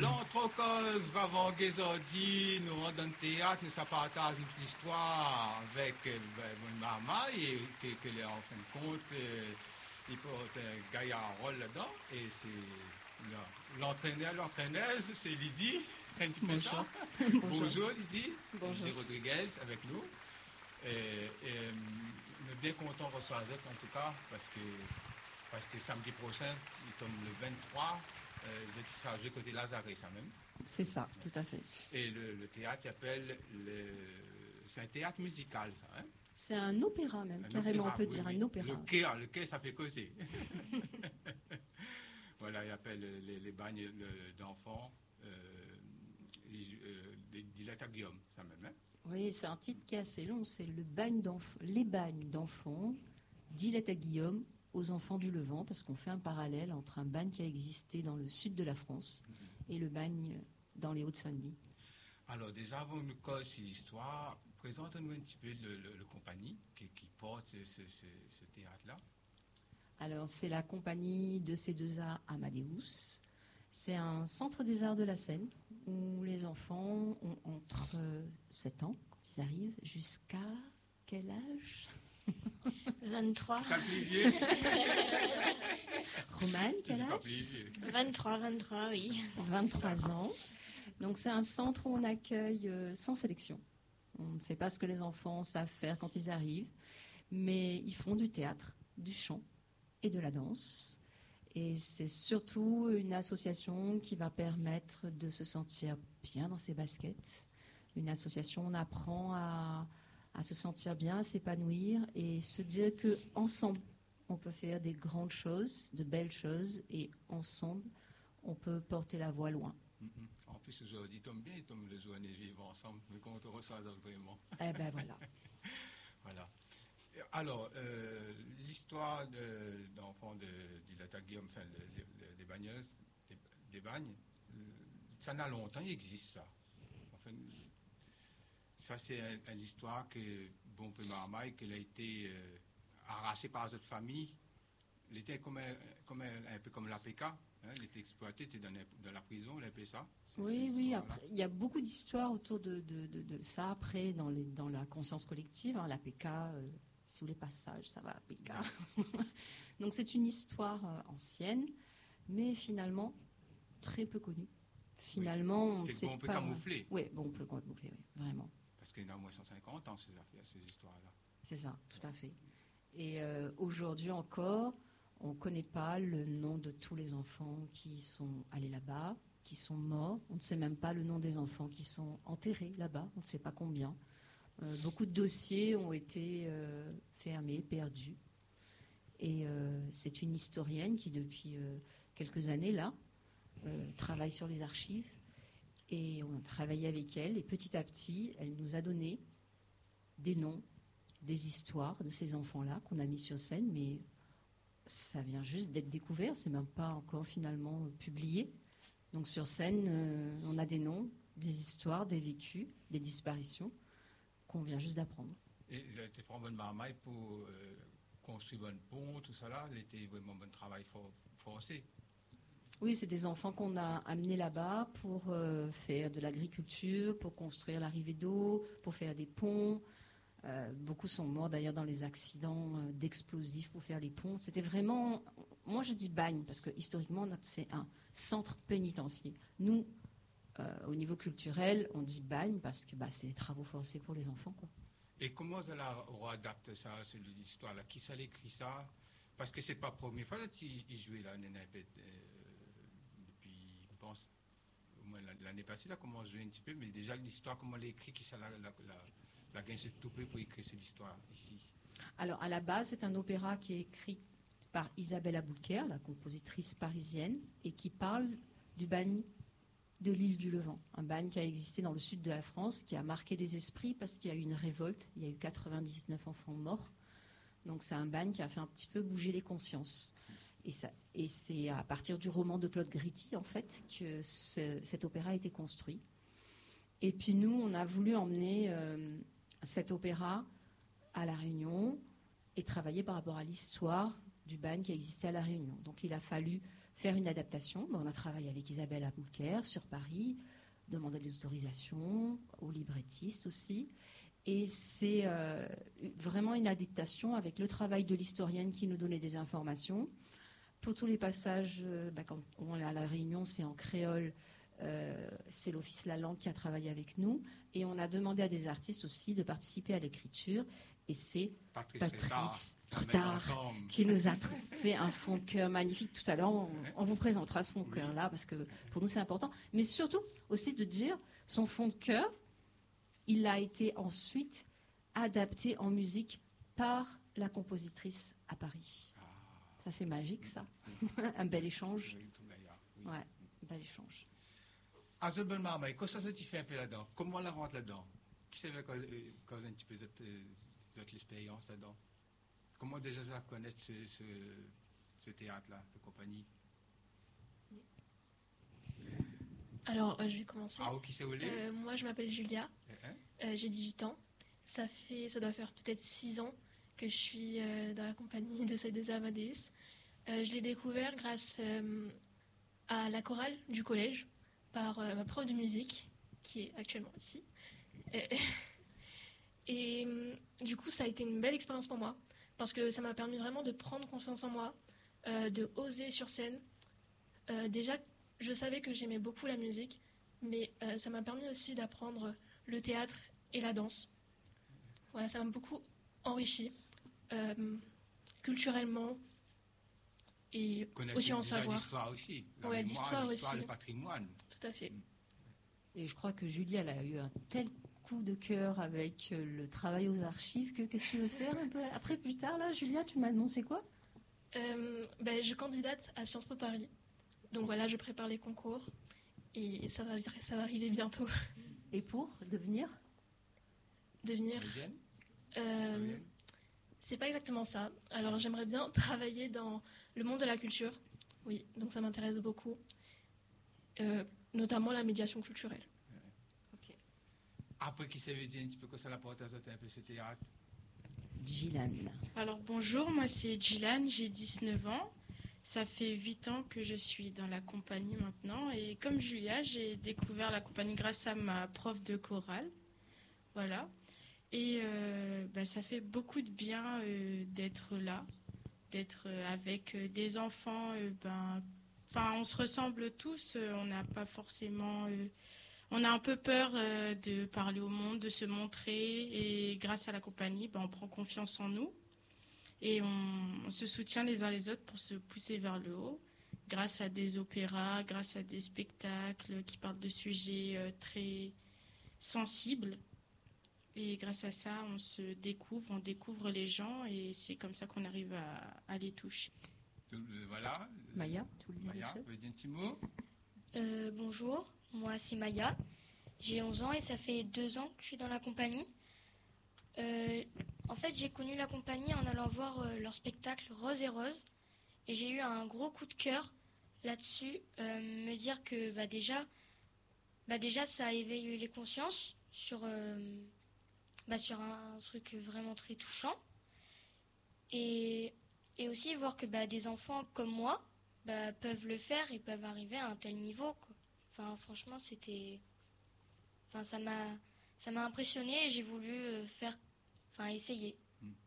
l'autre cause, va Gézordi, nous rentrons dans le théâtre, nous ça partage l'histoire avec maman et que les en fin de compte, il porte un gaillard rôle là-dedans et c'est l'entraîneuse, c'est Lydie, un petit peu ça. Bonjour Lydie, Lydie Rodriguez avec nous. Et on est bien content de recevoir en tout cas parce que samedi prochain, il tombe le 23. Vous êtes chargé côté Lazare, ça même. C'est ça, tout à fait. Et le théâtre s'appelle c'est un théâtre musical, ça, hein? C'est un opéra même, carrément, on peut dire, un opéra. Le quai, ça fait causer. Voilà, il appelle les bagnes d'enfants, Dilata Guillaume, ça même, hein? Oui, c'est un titre qui est assez long, c'est les bagnes d'enfants, Dilata Guillaume, aux enfants du Levant, parce qu'on fait un parallèle entre un bagne qui a existé dans le sud de la France et le bagne dans les Hauts-de-Saint-Denis. Alors déjà, avant de nous cause cette histoire, présente-nous un petit peu le compagnie qui porte ce théâtre-là. Alors, c'est la compagnie de C2A Amadeus. C'est un centre des arts de la Seine où les enfants ont entre 7 ans, quand ils arrivent, jusqu'à quel âge ? 23. Romane, quel âge ? 23, oui. 23 ans. Donc c'est un centre où on accueille sans sélection. On ne sait pas ce que les enfants savent faire quand ils arrivent, mais ils font du théâtre, du chant et de la danse. Et c'est surtout une association qui va permettre de se sentir bien dans ses baskets. Une association où on apprend à se sentir bien, à s'épanouir et se dire qu'ensemble, on peut faire des grandes choses, de belles choses, et ensemble, on peut porter la voix loin. En plus, aujourd'hui, tombe bien, les journées vivent ensemble, mais quand on te reçoit vraiment. Eh ben voilà. Voilà. Alors, l'histoire d'enfants de Dilata Guillaume, enfin, des bagneuses, des bagnes, ça n'a longtemps, il existe ça. Enfin, ça, c'est une histoire que, bon, pour Marmaille, qu'elle a été arrachée par cette famille. Elle était un peu comme l'APK. Hein, elle était exploitée, elle était dans la prison, elle a ça. Oui, après, il y a beaucoup d'histoires autour de ça, après, dans la conscience collective. Hein, l'APK, si vous voulez pas sage, ça va, APK. Donc, c'est une histoire ancienne, mais finalement, très peu connue. Finalement, on sait on peut camoufler. Oui, bon, on peut camoufler, oui, vraiment. Parce qu'il y en a au moins 150 ans, ces histoires-là. C'est ça, tout à fait. Et aujourd'hui encore, on ne connaît pas le nom de tous les enfants qui sont allés là-bas, qui sont morts. On ne sait même pas le nom des enfants qui sont enterrés là-bas. On ne sait pas combien. Beaucoup de dossiers ont été fermés, perdus. Et c'est une historienne qui, depuis quelques années, là, travaille sur les archives. Et on a travaillé avec elle. Et petit à petit, elle nous a donné des noms, des histoires de ces enfants-là qu'on a mis sur scène. Mais ça vient juste d'être découvert. C'est même pas encore finalement publié. Donc sur scène, on a des noms, des histoires, des vécus, des disparitions qu'on vient juste d'apprendre. Et tu prends bonne marmaille pour construire un pont, tout ça là. C'était vraiment un bon travail forcé. Oui, c'est des enfants qu'on a amenés là-bas pour faire de l'agriculture, pour construire l'arrivée d'eau, pour faire des ponts. Beaucoup sont morts d'ailleurs dans les accidents d'explosifs pour faire les ponts. C'était vraiment, moi je dis bagne, parce que historiquement c'est un centre pénitentiaire. Nous, au niveau culturel, on dit bagne parce que c'est des travaux forcés pour les enfants, quoi. Et comment on adapte ça, cette histoire-là? Qui ça l'écrit ça? Parce que c'est pas la première fois qu'il jouait là, depuis, je pense, au moins l'année passée, là, comment on jouait un petit peu, mais déjà l'histoire, comment elle écrit, qui ça la gagne tout peu pour écrire cette histoire ici? Alors, à la base, c'est un opéra qui est écrit par Isabelle Aboulker, la compositrice parisienne, et qui parle du bagne de l'île du Levant. Un bagne qui a existé dans le sud de la France, qui a marqué les esprits parce qu'il y a eu une révolte. Il y a eu 99 enfants morts. Donc, c'est un bagne qui a fait un petit peu bouger les consciences. Et c'est à partir du roman de Claude Gritty, en fait, que cet opéra a été construit. Et puis, nous, on a voulu emmener cet opéra à La Réunion et travailler par rapport à l'histoire du bagne qui existait à La Réunion. Donc il a fallu faire une adaptation. On a travaillé avec Isabelle Aboulker sur Paris, demandé des autorisations aux librettistes aussi. Et c'est vraiment une adaptation avec le travail de l'historienne qui nous donnait des informations. Pour tous les passages, quand on est à La Réunion, c'est en créole, c'est l'Office La Langue qui a travaillé avec nous. Et on a demandé à des artistes aussi de participer à l'écriture. Et c'est Patrice Troutard qui nous a fait un fond de cœur magnifique. Tout à l'heure, on vous présentera ce fond de cœur-là, parce que pour nous, c'est important. Mais surtout, aussi de dire, son fond de cœur, il a été ensuite adapté en musique par la compositrice à Paris. Ça, c'est magique, ça. Un bel échange. Ouais, un bel échange. Isabelle Marmaille, qu'est-ce que ça te fait un peu là-dedans? Comment on la rentre là-dedans? Qui savait cause un petit peu de l'expérience là-dedans? Comment déjà ça connaître ce théâtre-là, de compagnie? Alors, je vais commencer. Ah, qui c'est Olé? Moi, je m'appelle Julia. J'ai 18 ans. Ça doit faire peut-être 6 ans que je suis dans la compagnie de Cédric Amadeus. Je l'ai découvert grâce à la chorale du collège par ma prof de musique, qui est actuellement ici. Et du coup, ça a été une belle expérience pour moi, parce que ça m'a permis vraiment de prendre confiance en moi, de oser sur scène. Déjà, je savais que j'aimais beaucoup la musique, mais ça m'a permis aussi d'apprendre le théâtre et la danse. Voilà, ça m'a beaucoup enrichi, culturellement, et connaître aussi en savoir. L'histoire aussi. Ouais, l'histoire aussi. Le patrimoine. Tout à fait. Et je crois que Julia, elle a eu un tel coup de cœur avec le travail aux archives que qu'est-ce que tu veux faire un peu après, plus tard, là, Julia, tu m'as annoncé quoi? Je candidate à Sciences Po Paris. Donc voilà, je prépare les concours et ça va arriver bientôt. Et pour devenir c'est pas exactement ça. Alors j'aimerais bien travailler dans le monde de la culture. Oui, donc ça m'intéresse beaucoup. Notamment la médiation culturelle. Ok. Après, qui savait dire un petit peu que ça l'apporte à un peu ce théâtre? Gillan. Alors bonjour, moi c'est Gillan, j'ai 19 ans. Ça fait 8 ans que je suis dans la compagnie maintenant. Et comme Julia, j'ai découvert la compagnie grâce à ma prof de chorale. Voilà. Et ça fait beaucoup de bien d'être là, d'être avec des enfants. On se ressemble tous. On n'a pas forcément... on a un peu peur de parler au monde, de se montrer. Et grâce à la compagnie, on prend confiance en nous. Et on se soutient les uns les autres pour se pousser vers le haut, grâce à des opéras, grâce à des spectacles qui parlent de sujets très sensibles. Et grâce à ça, on découvre les gens et c'est comme ça qu'on arrive à les toucher. Voilà. Maya, tu voulais dire Maya, quelque chose? vous voulez dire un petit mot? Bonjour, moi c'est Maya. J'ai 11 ans et ça fait 2 ans que je suis dans la compagnie. En fait, j'ai connu la compagnie en allant voir leur spectacle Rose et Rose. Et j'ai eu un gros coup de cœur là-dessus. Me dire que déjà, ça éveille les consciences sur un truc vraiment très touchant. Et aussi voir que des enfants comme moi peuvent le faire et peuvent arriver à un tel niveau, quoi. Enfin, franchement, ça m'a impressionné et j'ai voulu essayer.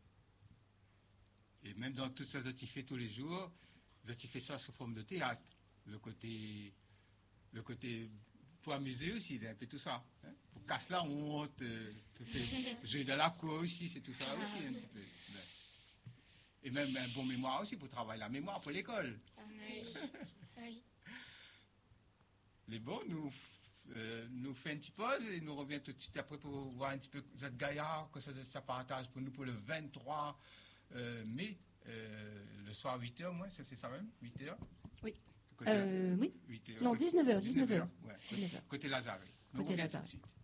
Et même dans tout ça que tu fais tous les jours, tu fais ça sous forme de théâtre. Le côté pour amuser aussi, un peu tout ça. Hein? Pour casser la honte, pour faire jouer de la cour aussi, c'est tout ça aussi un petit peu. Et même un bon mémoire aussi, pour travailler la mémoire pour l'école. Oui. Les bons, nous fait une petite pause et nous revient tout de suite après pour voir un petit peu cette gaillard, que ça partage pour nous pour le 23 mai, le soir 8h, moi, c'est ça même, 8h? Oui. Oui. 8h. Non, 19h. Ouais. 19h. Côté Lazare. Côté Lazare.